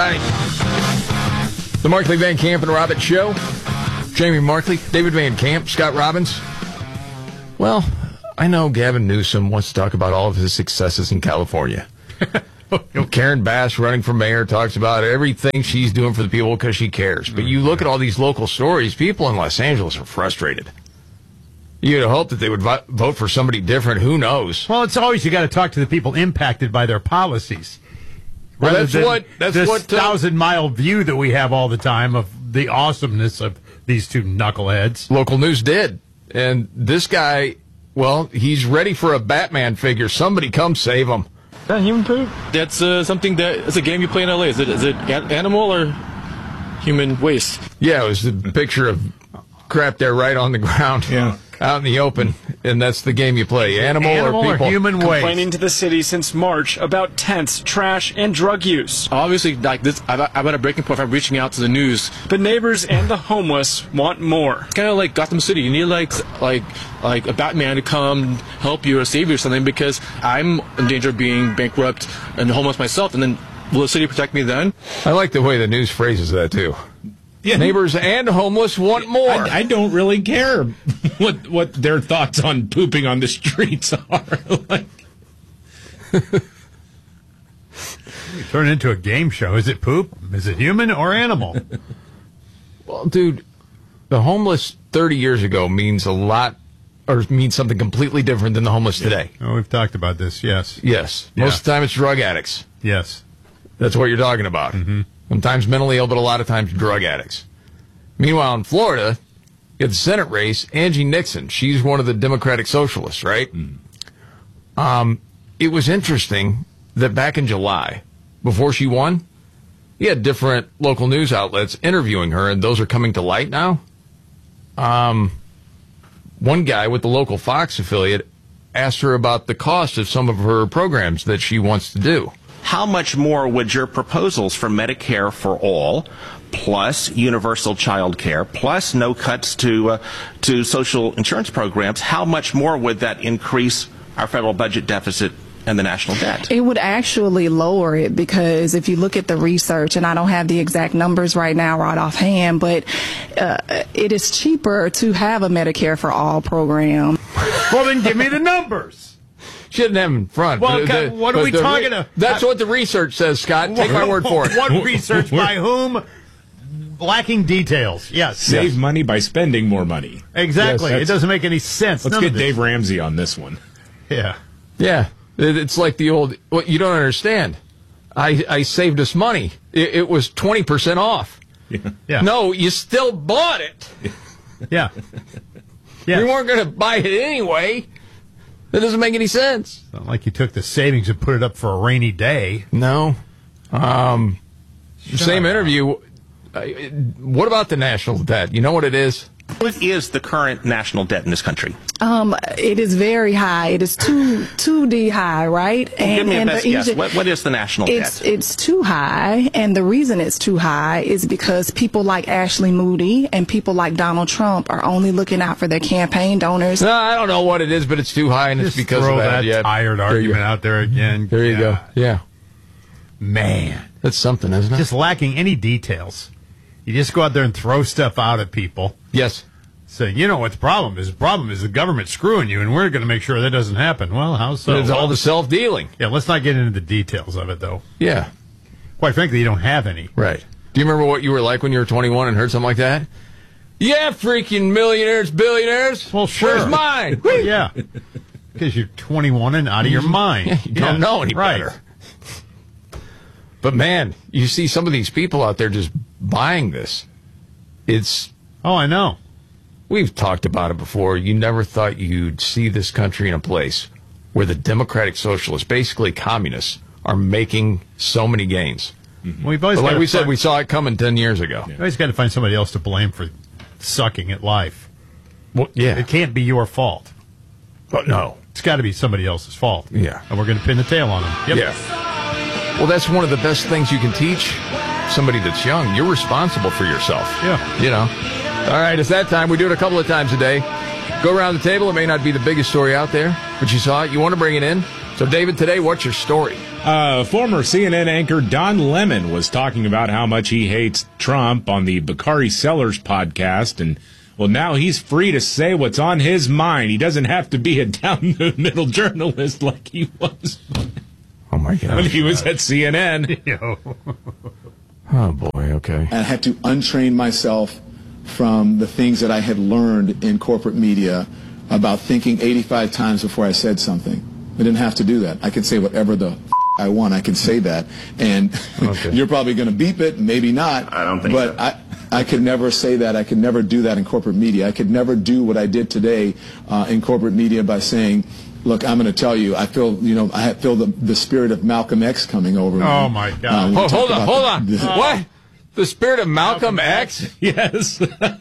right. The Markley, Van Camp, and Robbins Show. Jamie Markley, David Van Camp, Scott Robbins. Well, I know Gavin Newsom wants to talk about all of his successes in California. Karen Bass, running for mayor, talks about everything she's doing for the people because she cares. But you look at all these local stories, people in Los Angeles are frustrated. You'd hope that they would vote for somebody different. Who knows? Well, it's always you got to talk to the people impacted by their policies. Well, that's what 1,000-mile view that we have all the time of the awesomeness of these two knuckleheads. Local news did. And this guy, well, he's ready for a Batman figure. Somebody come save him. Is that human poop? That's something that it's a game you play in LA. Is it animal or human waste? Yeah, it was the picture of crap there right on the ground. Yeah. Out in the open, and that's the game you play. Animal or people? Or human waste. Complaining to the city since March about tents, trash, and drug use. Obviously, like this, I'm at a breaking point. I'm reaching out to the news. But neighbors and the homeless want more. Kind of like Gotham City. You need like a Batman to come help you or save you or something, because I'm in danger of being bankrupt and homeless myself. And then will the city protect me then? I like the way the news phrases that too. Yeah. Neighbors and homeless want more. I don't really care what their thoughts on pooping on the streets are. Like, Turn it into a game show. Is it poop? Is it human or animal? Well, dude, the homeless 30 years ago means a lot, or means something completely different than the homeless today. Oh, we've talked about this, yes. Yes. Yeah. Most of the time it's drug addicts. Yes. That's what you're talking about. Mm-hmm. Sometimes mentally ill, but a lot of times drug addicts. Meanwhile, in Florida, you have the Senate race, Angie Nixon. She's one of the Democratic Socialists, right? It was interesting that back in July, before she won, you had different local news outlets interviewing her, and those are coming to light now. One guy with the local Fox affiliate asked her about the cost of some of her programs that she wants to do. How much more would your proposals for Medicare for all, plus universal child care, plus no cuts to social insurance programs, how much more would that increase our federal budget deficit and the national debt? It would actually lower it, because if you look at the research, and I don't have the exact numbers right now right offhand, but it is cheaper to have a Medicare for all program. Well, then give me the numbers. Shouldn't have them in front. Well, what are we talking about? That's what the research says, Scott. Take my word for it. What research by whom? Lacking details. Yes. Save money by spending more money. Exactly. Yes, it doesn't make any sense. Let's get Dave Ramsey on this one. Yeah. Yeah. It's like the old, well, you don't understand. I saved us money. It was 20% off. Yeah. No, you still bought it. Yeah. Yeah. You weren't going to buy it anyway. That doesn't make any sense. Not like you took the savings and put it up for a rainy day. No. Same interview. What about the national debt? You know what it is? What is the current national debt in this country? It is very high. It is 2D high, right? Well, give me a best guess. What is the national debt? It's too high, and the reason it's too high is because people like Ashley Moody and people like Donald Trump are only looking out for their campaign donors. No, I don't know what it is, but it's too high, and Just it's because throw of that. that tired argument out there again. There you go. Yeah. Man. That's something, isn't it? Just lacking any details. You just go out there and throw stuff out at people. Yes. Say, you know what the problem is? The problem is the government screwing you, and we're going to make sure that doesn't happen. Well, how so? It's all the self-dealing. Yeah, let's not get into the details of it, though. Yeah. Quite frankly, you don't have any. Right. Do you remember what you were like when you were 21 and heard something like that? Yeah, freaking millionaires, billionaires. Well, sure. Where's mine? Well, yeah. Because you're 21 and out of your mind. Yeah, you don't know any better. But, man, you see some of these people out there just buying this. It's... Oh, I know. We've talked about it before. You never thought you'd see this country in a place where the Democratic Socialists, basically communists, are making so many gains. Mm-hmm. Well, we've always like we said, we saw it coming 10 years ago. You always got to find somebody else to blame for sucking at life. Well, yeah. It can't be your fault. But no. It's got to be somebody else's fault. Yeah. And we're going to pin the tail on them. Yep. Yeah. Well, that's one of the best things you can teach somebody that's young. You're responsible for yourself. Yeah. You know. All right, it's that time. We do it a couple of times a day. Go around the table. It may not be the biggest story out there, but you saw it. You want to bring it in. So, David, today, what's your story? Former CNN anchor Don Lemon was talking about how much he hates Trump on the Bakari Sellers podcast, and well, now he's free to say what's on his mind. He doesn't have to be a down-the-middle journalist like he was Oh, my God. when he was at CNN. Oh, boy, okay. And I had to untrain myself from the things that I had learned in corporate media about thinking 85 times before I said something. I didn't have to do that. I could say whatever the I want. I can say that. And Okay. you're probably going to beep it, maybe not. I don't think but so. I could never say that. I could never do that in corporate media. I could never do what I did today in corporate media by saying, look, I'm going to tell you, I feel the spirit of Malcolm X coming over me. Oh, my God. when we Hold talk on. about What? The spirit of Malcolm X? Yes.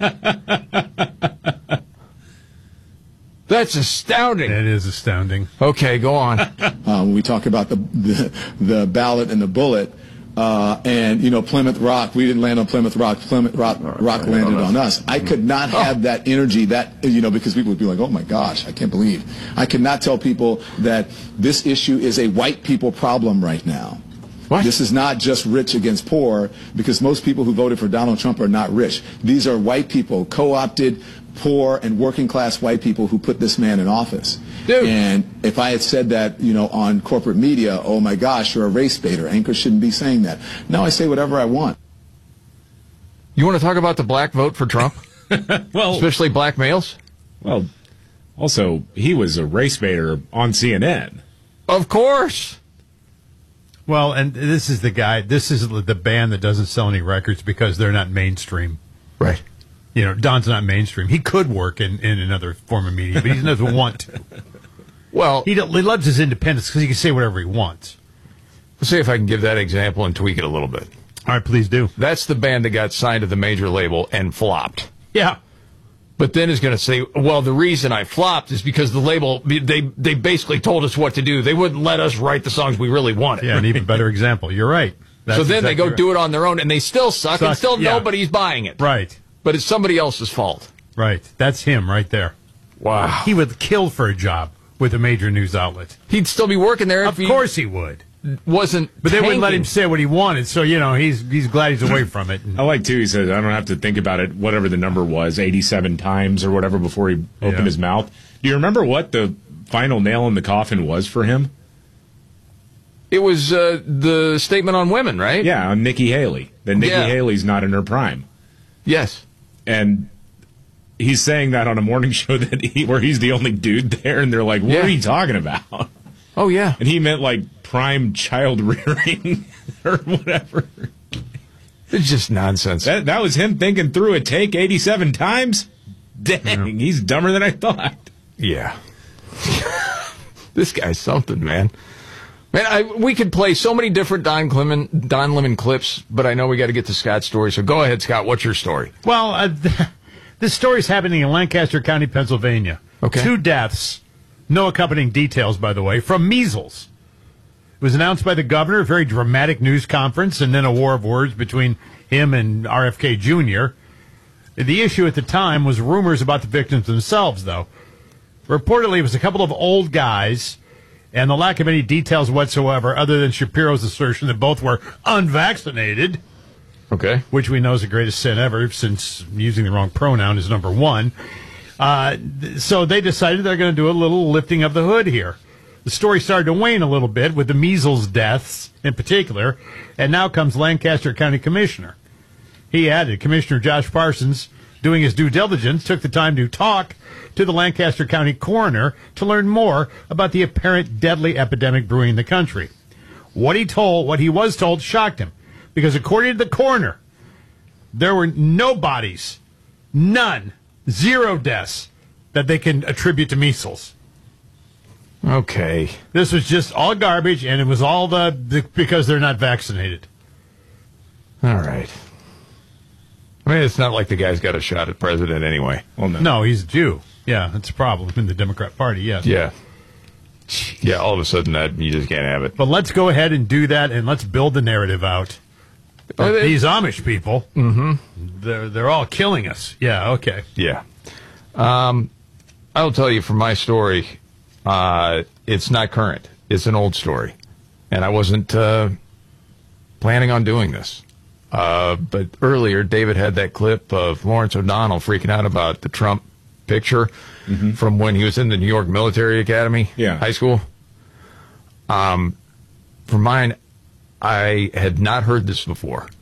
That's astounding. It is astounding. Okay, go on. when we talk about the ballot and the bullet, and Plymouth Rock, we didn't land on Plymouth Rock. Plymouth Rock landed on us. I could not have that energy, because people would be like, "Oh my gosh, I can't believe." I could not tell people that this issue is a white people problem right now. What? This is not just rich against poor, because most people who voted for Donald Trump are not rich. These are white people, co-opted, poor, and working-class white people who put this man in office. Dude. And if I had said that, on corporate media, oh my gosh, you're a race baiter. Anchors shouldn't be saying that. No, I say whatever I want. You want to talk about the black vote for Trump? Well, Especially black males? well, also, he was a race baiter on CNN. Of course. Well, and this is the band that doesn't sell any records because they're not mainstream. Right. Don's not mainstream. He could work in another form of media, but he doesn't want to. Well, He loves his independence because he can say whatever he wants. let's see if I can give that example and tweak it a little bit. All right, please do. That's the band that got signed to the major label and flopped. Yeah. But then is going to say, well, the reason I flopped is because the label, they basically told us what to do. They wouldn't let us write the songs we really wanted. Yeah, an even better example. You're right. So then they go do it on their own, and they still suck, and still yeah. nobody's buying it. Right. But it's somebody else's fault. Right. That's him right there. Wow. He would kill for a job with a major news outlet. He'd still be working there Of if course he would. he wasn't But they wouldn't let tanking. him say what he wanted, so, he's glad he's away from it. I like, too, he says, I don't have to think about it, whatever the number was, 87 times or whatever before he opened his mouth. Do you remember what the final nail in the coffin was for him? It was the statement on women, right? Yeah, on Nikki Haley. That Nikki Yeah. Haley's not in her prime. Yes. And he's saying that on a morning show where he's the only dude there, and they're like, what Yeah. are you talking about? Oh, yeah. And he meant like prime child rearing or whatever. It's just nonsense. That was him thinking through a take 87 times? Dang, he's dumber than I thought. Yeah. This guy's something, man. Man, we could play so many different Don Lemon clips, but I know we got to get to Scott's story. So go ahead, Scott. What's your story? Well, this story's happening in Lancaster County, Pennsylvania. Okay. 2 deaths, no accompanying details, by the way, from measles. It was announced by the governor, a very dramatic news conference, and then a war of words between him and RFK Jr. The issue at the time was rumors about the victims themselves, though. Reportedly, it was a couple of old guys, and the lack of any details whatsoever, other than Shapiro's assertion that both were unvaccinated, Okay. which we know is the greatest sin ever, since using the wrong pronoun is number one. So they decided they're going to do a little lifting of the hood here. The story started to wane a little bit with the measles deaths in particular, and now comes Lancaster County Commissioner. He added, Commissioner Josh Parsons, doing his due diligence, took the time to talk to the Lancaster County coroner to learn more about the apparent deadly epidemic brewing in the country. What he was told shocked him, because according to the coroner, there were no bodies, none, 0 deaths that they can attribute to measles. Okay. This was just all garbage, and it was all because they're not vaccinated. All right. I mean, it's not like the guy's got a shot at president anyway. Well, no. No, he's a Jew. Yeah, that's a problem in the Democrat Party, yes. Yeah. Yeah, all of a sudden that you just can't have it. But let's go ahead and do that, and let's build the narrative out. These Amish people, they're all killing us. Yeah, okay. Yeah. I'll tell you from my story, it's not current. it's an old story. And I wasn't planning on doing this. But earlier, David had that clip of Lawrence O'Donnell freaking out about the Trump picture from when he was in the New York Military Academy, high school. For mine, I had not heard this before.